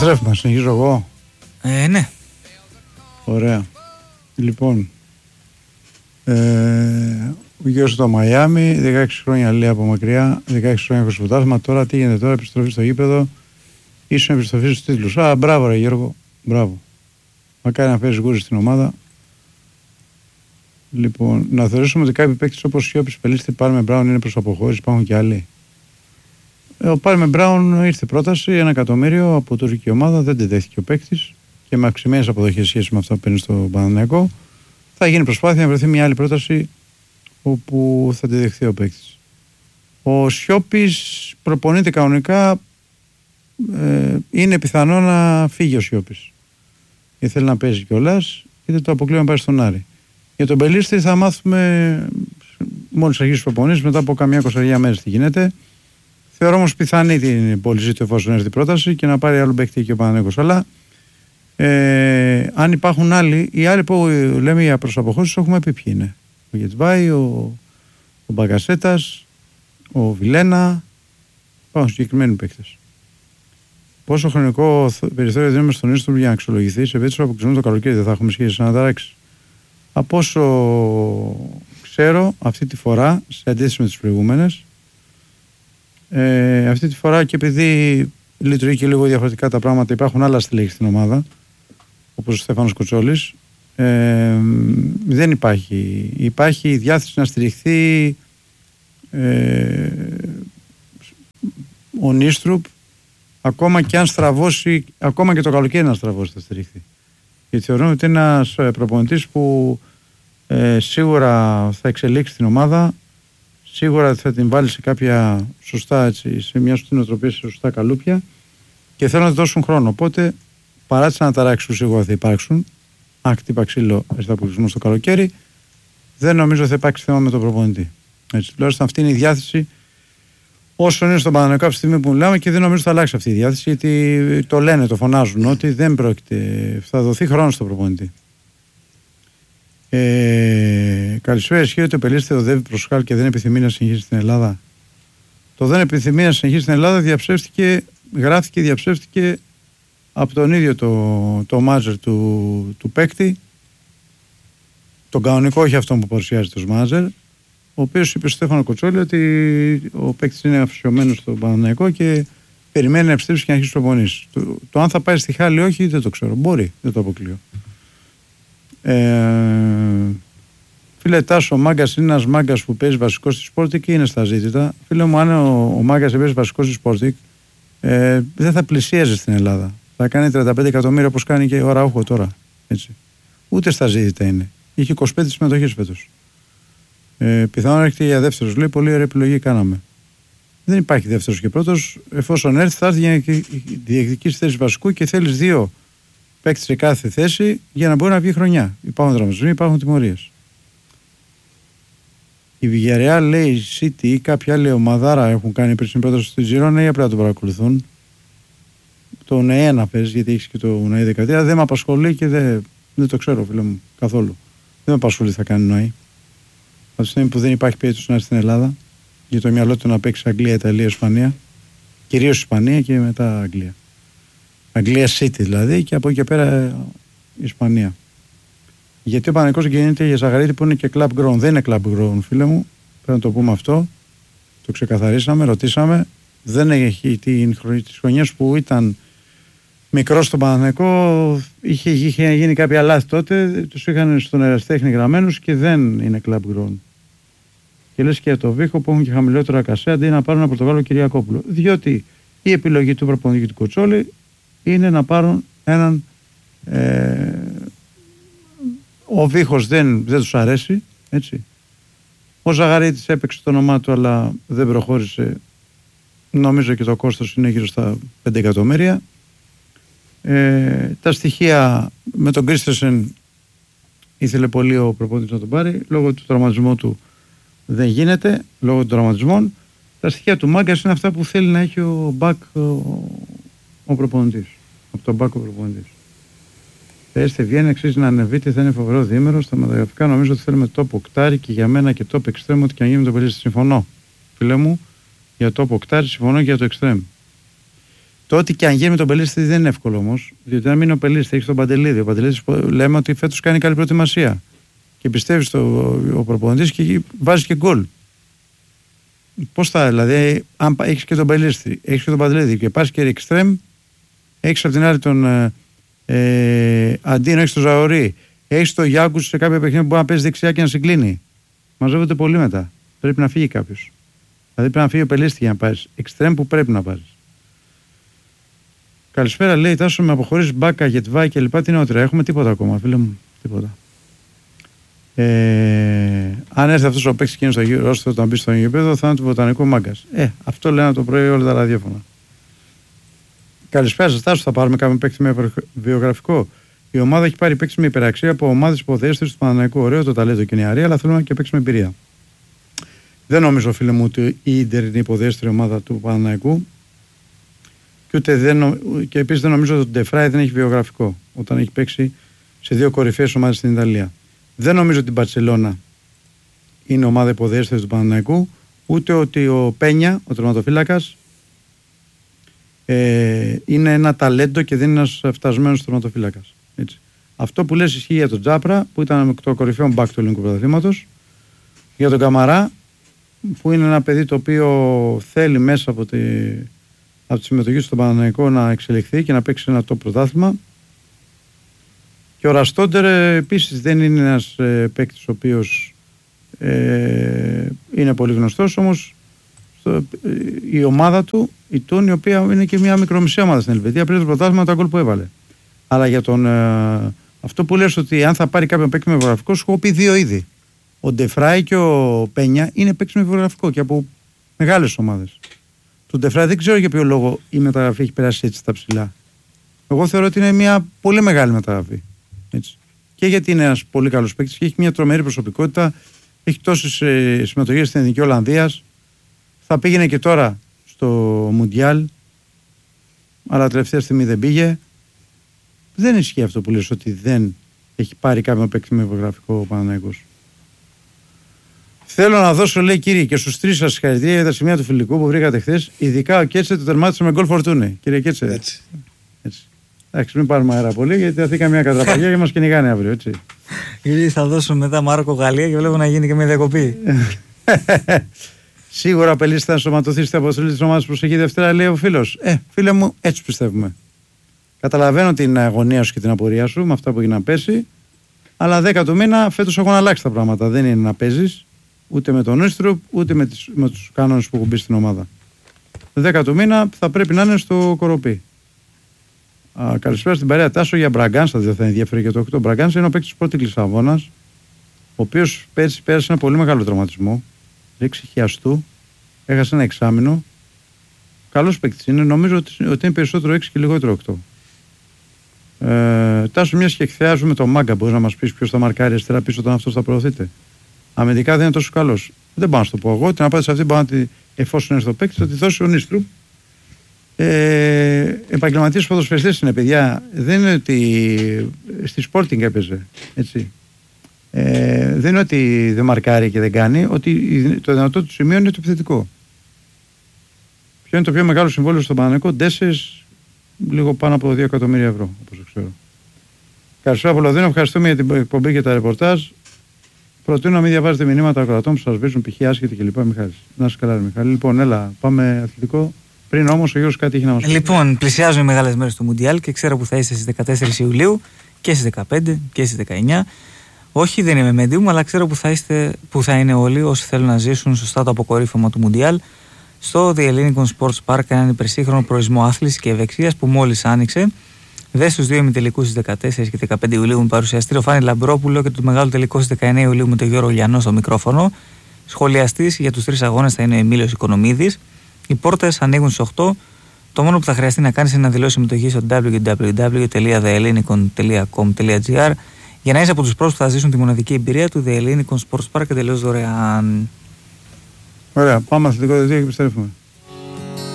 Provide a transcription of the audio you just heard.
Επιστρέφουμε, συνεχίζω εγώ. Ναι. Ωραία. Λοιπόν, ο γιος στο Μαϊάμι, 16 χρόνια λέει από μακριά, 16 χρόνια στο πρωτάθλημα. Τώρα τι γίνεται τώρα, επιστροφή στο γήπεδο, ίσως επιστροφή στους τίτλους. Μπράβο ρε Γιώργο, μπράβο. Μακάρι να φέρεις γούρι στην ομάδα. Λοιπόν, να θεωρήσουμε ότι κάποιοι παίκτες όπως Σιώπης, Πελίστη, Πάλμε Μπράουν είναι προς αποχώρηση, υπάρχουν και άλλοι. Ο Πάλμε Μπράουν ήρθε πρόταση 1 εκατομμύριο από τουρκική ομάδα, δεν τη δέχτηκε ο παίκτης και με αυξημένες αποδοχές σχέση με αυτά που παίρνει στο Παναθηναϊκό. Θα γίνει προσπάθεια να βρεθεί μια άλλη πρόταση όπου θα τη δεχθεί ο παίκτης. Ο Σιώπης προπονείται κανονικά, είναι πιθανό να φύγει ο Σιώπης. Γιατί θέλει να παίζει κιόλας και δεν το αποκλείω να πάει στον Άρη. Για τον Πελίστη θα μάθουμε μόλις αρχίσει προπονήσεις, μετά από καμιά 20 μέρες τι γίνεται. Θεωρώ όμως πιθανή την πώληση του εφόσον έρθει η πρόταση και να πάρει άλλο παίκτη και ο Παναθηναϊκός. Αλλά αν υπάρχουν άλλοι, οι άλλοι που λέμε για προς αποχώρηση έχουμε πει ποιοι είναι. Ο Γετβάη, ο Μπαγκασέτας, ο Βιλένα, υπάρχουν συγκεκριμένοι παίκτες. Πόσο χρονικό περιθώριο δίνουμε στον Ίστρου για να αξιολογηθεί, σε περίπτωση που αποκλεισμό το καλοκαίρι δεν θα έχουμε σχέση να ταράξει. Από όσο ξέρω, αυτή τη φορά, σε αντίθεση με τις προηγούμενες, αυτή τη φορά και επειδή λειτουργεί και λίγο διαφορετικά τα πράγματα, υπάρχουν άλλα στελέχη στην ομάδα, όπως ο Στέφανος Κοτσόλης, δεν υπάρχει. Υπάρχει η διάθεση να στηριχθεί ο Νίστρουπ, ακόμα και αν στραβώσει, ακόμα και το καλοκαίρι να στραβώσει θα στηριχθεί. Γιατί θεωρούμε ότι είναι ένας προπονητής που σίγουρα θα εξελίξει την ομάδα, σίγουρα θα την βάλει σε κάποια σωστά, έτσι, σε μια σωστή νοοτροπία, σε σωστά καλούπια και θέλουν να δώσουν χρόνο. Οπότε παρά τις αναταράξεις που σίγουρα θα υπάρξουν, αν χτύπα ξύλο έρθει αποκλεισμό στο καλοκαίρι, δεν νομίζω θα υπάρξει θέμα με τον προπονητή. Έτσι, τουλάχιστον αυτή είναι η διάθεση όσο είναι στον Παναθηναϊκό αυτή τη στιγμή που μιλάμε και δεν νομίζω θα αλλάξει αυτή η διάθεση, γιατί το λένε, το φωνάζουν ότι δεν πρόκειται, θα δοθεί χρόνο στον προπονητή. Καλησπέρα, ισχύει ότι ο Πελίστη οδεύει προς Χάλ και δεν επιθυμεί να συνεχίσει στην Ελλάδα. Το δεν επιθυμεί να συνεχίσει στην Ελλάδα γράφτηκε, διαψεύστηκε από τον ίδιο το μάζερ του παίκτη, τον κανονικό, όχι αυτόν που παρουσιάζεται ως μάζερ, ο οποίος είπε στο Στέφανο Κοτσόλη ότι ο παίκτης είναι αφοσιωμένος στο Παναθηναϊκό και περιμένει να επιστρέψει και να αρχίσει προπονήσεις. Το αν θα πάει στη Χάλη ή όχι δεν το ξέρω. Μπορεί, δεν το αποκλείω. Φίλε Τάσο, ο Μάγκας είναι ένας Μάγκας που παίζει βασικό στη Sporting και είναι στα ζήτητα. Φίλε μου, αν ο Μάγκας παίζει βασικό στη Sporting, δεν θα πλησίαζε στην Ελλάδα. Θα κάνει 35 εκατομμύρια όπως κάνει και ο Ραούχο τώρα. Έτσι. Ούτε στα ζήτητα είναι. Είχε 25 συμμετοχές φέτος. Πιθανόν έρχεται για δεύτερος. Λέει, πολύ ωραία επιλογή κάναμε. Δεν υπάρχει δεύτερος και πρώτος. Εφόσον έρθει, θα έρθει για να διεκδικήσει θέση βασικού και θέλεις 2 παίκτες σε κάθε θέση για να μπορεί να βγει χρονιά. Υπάρχουν δραματισμοί, υπάρχουν τιμωρίες. Η Villarreal, λέει, η City ή κάποια άλλη ομαδάρα έχουν κάνει πριν πρόταση στη Τζιρόνα ή απλά το παρακολουθούν. Το ΝΕΕ να παίζει, γιατί έχει και το ΝΕΕ 13. Δεν με απασχολεί και δεν το ξέρω, φίλε μου, καθόλου. Δεν με απασχολεί τι θα κάνει ΝΟΗ. Από τη στιγμή που δεν υπάρχει περίπτωση να έρθει στην Ελλάδα, για το μυαλό του να παίξει Αγγλία, Ιταλία, Ισπανία, κυρίως Ισπανία και μετά Αγγλία. Αγγλία City δηλαδή και από εκεί και πέρα Ισπανία. Γιατί ο Παναθηναϊκός γίνεται για Ζαγαρίτη που είναι και club grown. Δεν είναι club grown, φίλε μου. Πρέπει να το πούμε αυτό. Το ξεκαθαρίσαμε, ρωτήσαμε. Δεν έχει τις χρονιές που ήταν μικρός στον Παναθηναϊκό. Είχε γίνει κάποια λάθη τότε. Τους είχαν στον ερασιτέχνη γραμμένους και δεν είναι club grown. Και λες και για το Βίχο που έχουν και χαμηλότερα κασέ αντί να πάρουν από το Γάλλο Κυριακόπουλο. Διότι η επιλογή του προπονητή του Κοτσόλη είναι να πάρουν έναν. Ο Βίχος δεν τους αρέσει, έτσι. Ο Ζαγαρίτης έπαιξε το όνομά του αλλά δεν προχώρησε. Νομίζω και το κόστος είναι γύρω στα 5 εκατομμύρια. Τα στοιχεία με τον Κρίστενσεν ήθελε πολύ ο προπονητής να τον πάρει. Λόγω του τραυματισμού του δεν γίνεται, λόγω των τραυματισμών. Τα στοιχεία του Μάγκας είναι αυτά που θέλει να έχει ο προπονητής. Από τον Μπακ ο προπονητής. Έρθει Βιέννη, αξίζει να ανεβείτε, θα είναι φοβερό διήμερο. Στα μεταγραφικά νομίζω ότι θέλουμε top οκτάρι και για μένα και top extreme, ό,τι και να γίνει με το Πελίστη. Συμφωνώ, φίλε μου, για top οκτάρι, συμφωνώ και για το extreme. Το ότι και αν γίνει με τον Πελίστη δεν είναι εύκολο όμως. Διότι αν μείνει ο Πελίστη, έχει τον Παντελίδη. Ο Παντελίδης λέμε ότι φέτος κάνει καλή προετοιμασία. Και πιστεύει ο προπονητής και βάζει και γκολ. Πώς θα, δηλαδή, αν έχεις και τον Πελίστη, έχεις και τον Παντελίδη και πας και εξτρέμ, έχεις από την άλλη τον Αντίνο, έχεις τον Ζαωρί, έχεις τον Γιάκους σε κάποια παιχνίδια που μπορεί να παίζει δεξιά και να συγκλίνει. Μαζεύονται πολύ μετά. Πρέπει να φύγει κάποιος. Δηλαδή πρέπει να φύγει ο Πελίστη για να πάρεις. Εξτρέμ που πρέπει να πάρεις. Καλησπέρα, λέει Τάσο, με αποχωρήσεις Μπάκα, Γετβάη και λοιπά. Τι νεότερα, έχουμε τίποτα ακόμα, φίλε μου. Τίποτα. Αν έρθει αυτός ο παίκτης εκείνος στο γύρο, όταν μπει στο γήπεδο, θα είναι του Βοτανικού μάγκας. Αυτό λένε το πρωί όλα τα ραδιόφωνα. Καλησπέρα σας, Τάσο, θα πάρουμε κάποιο παίκτη με βιογραφικό. Η ομάδα έχει πάρει παίκτη με υπεραξία από ομάδες υποδέστερες του Παναθηναϊκού. Ωραίο το ταλέντο και νεαρή, αλλά θέλουμε και παίκτη με εμπειρία. Δεν νομίζω, φίλε μου, ότι η Ίντερ είναι η υποδέστερη ομάδα του Παναθηναϊκού. Και επίσης δεν νομίζω ότι ο Ντεφράι δεν έχει βιογραφικό όταν έχει παίξει σε δύο κορυφαίες ομάδες στην Ιταλία. Δεν νομίζω ότι η Μπαρσελόνα είναι ομάδα υποδέστερης του Παναθηναϊκού, ούτε ότι ο Πένια, ο τερματοφύλακας, είναι ένα ταλέντο και δεν είναι ένας φτασμένος τερματοφύλακας. Αυτό που λες ισχύει για τον Τζάπρα, που ήταν το κορυφαίο μπακ του ελληνικού πρωταθλήματος, για τον Καμαρά, που είναι ένα παιδί το οποίο θέλει μέσα από τη συμμετοχή στον Παναθηναϊκό να εξελιχθεί και να παίξει ένα top πρωτάθλημα. Και ο Ραστόντερ επίσης δεν είναι ένας παίκτης ο οποίος είναι πολύ γνωστός, όμως η ομάδα του, η Τούν, η οποία είναι και μια μικρομεσαία ομάδα στην Ελβετία, πήρε το πρωτάθλημα τα γκολ που έβαλε. Αλλά για αυτό που λες ότι αν θα πάρει κάποιον παίκτη με βιογραφικό, σου έχω πει δύο είδη. Ο Ντεφράι και ο Πένια είναι παίκτη με βιογραφικό και από μεγάλες ομάδες. Τον Ντεφράι δεν ξέρω για ποιο λόγο η μεταγραφή έχει περάσει έτσι στα ψηλά. Εγώ θεωρώ ότι είναι μια πολύ μεγάλη μεταγραφή. Έτσι. Και γιατί είναι ένας πολύ καλός παίκτης και έχει μια τρομερή προσωπικότητα, έχει τόσες συμμετοχές στην Εθνική Ολλανδίας. Θα πήγαινε και τώρα στο Μουντιάλ, αλλά τελευταία στιγμή δεν πήγε. Δεν ισχύει αυτό που λες ότι δεν έχει πάρει κάποιον παίκτη με βιογραφικό ο Παναθηναϊκός. Θέλω να δώσω, λέει, κύριε, και στους τρεις σας συγχαρητήρια για τα σημεία του φιλικού που βρήκατε χθες. Ειδικά ο Κέτσε το τερμάτισε με γκολ φορτούνη. Κύριε Κέτσε. Έτσι. Εντάξει, μην πάρουμε αέρα πολύ, γιατί θα θήκα μια κατραπαγιά και μας κυνηγάνε αύριο, έτσι. Γιατί θα δώσουμε μετά Μάρκο Γαλλία και βλέπω να γίνει και μια διακοπή. Σίγουρα απελήσετε να ενσωματωθεί στην αποστολή της ομάδας προσεχή Δευτέρα, λέει ο φίλος. Φίλε μου, έτσι πιστεύουμε. Καταλαβαίνω την αγωνία σου και την απορία σου με αυτά που έγιναν πέρσι, αλλά 10 του μήνα φέτος έχουν αλλάξει τα πράγματα. Δεν είναι να παίζεις ούτε με τον Ίστρουπ ούτε με τους κανόνες που έχουν μπει στην ομάδα. 10 του μήνα θα πρέπει να είναι στο Κοροπή. Καλησπέρα στην παρέα Τάσο για Μπραγκάνσα. Δεν θα ενδιαφέρει και το 8. Μπραγκάνσα είναι ο παίκτης της πρώτης Λισαβόνας, ο οποίος πέρασε ένα πολύ μεγάλο τραυματισμό. Ρίξει χιαστού, έχασε ένα εξάμηνο. Καλός παίκτης είναι, νομίζω ότι είναι περισσότερο 6 και λιγότερο 8. Τάσο, μιας και εκθεάζουμε τον Μάγκα, μπορεί να μας πεις ποιος θα μαρκάρει αριστερά πίσω όταν αυτός θα προωθείται. Αμυντικά δεν είναι τόσο καλός. Δεν πάω να σου το πω εγώ. Την απάντηση αυτή μπορεί να εφόσον είναι στο παίκτη, θα τη δώσει ο Νίστρουπ. Επαγγελματίες ποδοσφαιριστές είναι, παιδιά. Δεν είναι ότι στη Sporting έπαιζε. Έτσι. Δεν είναι ότι δεν μαρκάρει και δεν κάνει, ότι το δυνατό του σημείο είναι το επιθετικό. Ποιο είναι το πιο μεγάλο συμβόλαιο στον Παναθηναϊκό? Ντέσσερις, λίγο πάνω από 2 εκατομμύρια ευρώ, όπως ξέρω. Καλησπέρα από Λονδίνο, ευχαριστούμε για την εκπομπή και τα ρεπορτάζ. Προτείνω να μην διαβάζετε μηνύματα ακροατών που σας βρίσκουν π.χ. άσχετοι κλπ. Μιχάλης. Να είσαι καλά, Μιχάλη. Λοιπόν, έλα, πάμε αθλητικό. Πριν όμως ο Γιώργος κάτι έχει να μας πει. Λοιπόν, πλησιάζουν οι μεγάλες μέρες του Μουντιάλ και ξέρω που θα είστε στις 14 Ιουλίου και στις 15 και στις 19. Όχι, δεν είμαι medium, αλλά ξέρω που θα είναι όλοι όσοι θέλουν να ζήσουν σωστά το αποκορύφωμα του Μουντιάλ στο The Hellenic Sports Park, έναν υπερσύγχρονο προορισμό άθλησης και ευεξίας που μόλις άνοιξε. Δες τους δύο ημιτελικούς στις 14 και 15 Ιουλίου με παρουσιαστή ο Φάνη Λαμπρόπουλο και το μεγάλο τελικό στις 19 Ιουλίου με τον Γιώργο Λιανό στο μικρόφωνο. Σχολιαστής για τους 3 αγώνες θα είναι ο Εμίλιος Οικονομίδης. Οι πόρτες ανοίγουν στις 8. Το μόνο που θα χρειαστεί να κάνεις είναι να δηλώσεις συμμετοχή στο www.thehellenic.com.gr για να είσαι από τους πρώτους που θα ζήσουν τη μοναδική εμπειρία του The Hellenic Sports Park εντελώς δωρεάν. Ωραία, πάμε αθλητικό δελτίο και επιστρέφουμε.